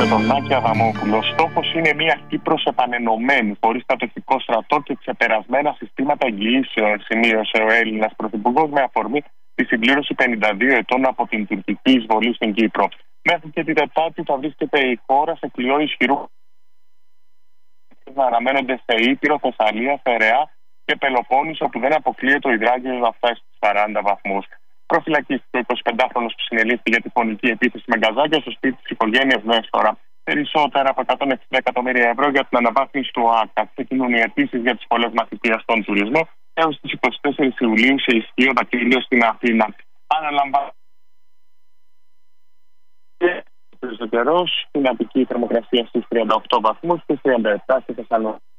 με τον Άκη Αδαμόπουλο. Στόχος είναι μια Κύπρος επανενωμένη, χωρίς κατοχικό στρατό και ξεπερασμένα συστήματα εγγυήσεων, σημείωσε ο Έλληνας Πρωθυπουργός με αφορμή τη συμπλήρωση 52 ετών από την τουρκική εισβολή στην Κύπρο. Μέχρι και την Τετάρτη θα βρίσκεται η χώρα σε κλειό ισχυρού να αναμένονται σε Ήπειρο, Θεσσαλία, Φερεά και Πελοπόννησο, που δεν αποκλείεται ο υδράγιος να φτάσει στους 40 βαθμούς. Προφυλακίστηκε ο 25χρονος που συνελήφθη για τη φωνική επίθεση με γκαζάκια στο σπίτι της οικογένειας Νέστορα. Περισσότερα από 160 εκατομμύρια ευρώ για την αναβάθμιση του ΆΚΑ. Ξεκινούν οι αιτήσεις για τις πολλές μαθητείες στον τουρισμό έως τις 24 Ιουλίου σε ισχύο δακτύλιο στην Αθήνα. Αναλαμβάνει ο καιρός, στην Αττική θερμοκρασία στους 38 βαθμούς και 37 στη Θεσσαλονίκη.